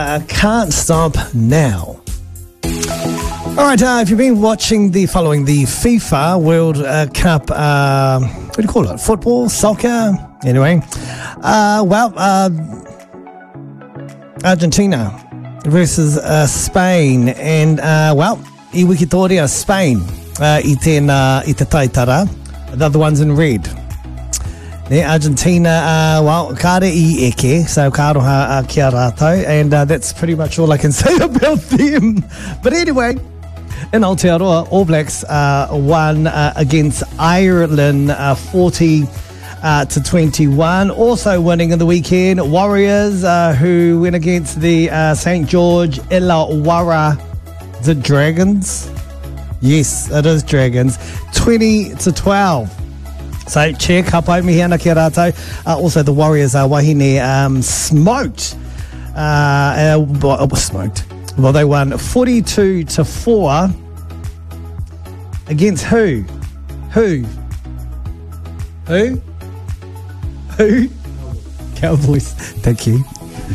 Can't Stop Now. All right, if you've been following the FIFA World Cup, what do you call it? Football, soccer? Anyway, Argentina versus Spain, and I wiki tōrea Spain I te taitara, the other ones in red. Argentina, kare I eke, so karoha kia rātou, and that's pretty much all I can say about them. But anyway, in Aotearoa, All Blacks won against Ireland 40-21. Also winning in the weekend, Warriors, who went against the St. George Illawarra, the Dragons. Yes, it is Dragons, 20-12. So, check, hapai mihi ana kia rātou. Also, the Warriors, wahine, smoked. Well, they won 42-4 against who? Cowboys. Thank you,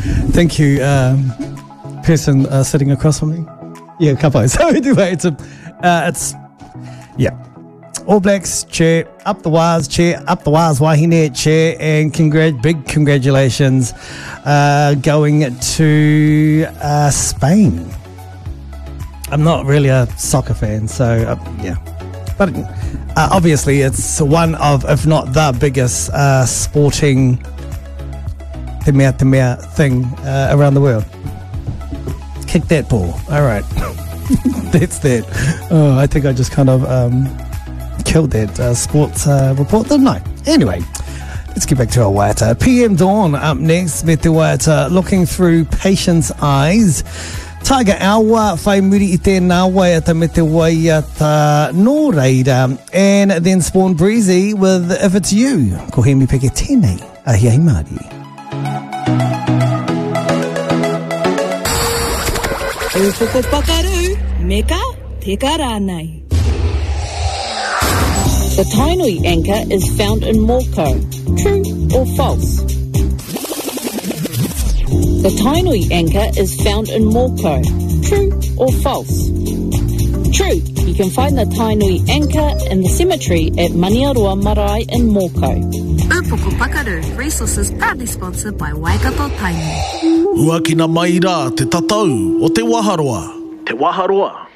person sitting across from me. Yeah, kapai. So anyway, it's All Blacks, chair up the wires, wahine, chair, and big congratulations going to Spain. I'm not really a soccer fan, so but obviously it's one of, if not the biggest sporting te mea thing around the world. Kick that ball. All right. That's that. Oh, I think I just kind of killed that sports report, didn't I? Anyway, let's get back to our waiata. PM Dawn up next. Me te waiata, looking through patience' eyes. Tiger Awa, whai muri I tēnā waiata me te waiata no reira. And then Spawn Breezy with If It's You. Ko he mi peke tēnei, ahi ai Māori. E whoko pakaru, meka te karanai. The Tainui anchor is found in Mōkau. True or false? The Tainui anchor is found in Mōkau. True or false? True. You can find the Tainui anchor in the cemetery at Maniaroa Marae in Mōkau. Upoko Pakaru, resources proudly sponsored by Waikato Tainui. Ua kina mai rā te tatau o te Waharoa. Te Waharoa.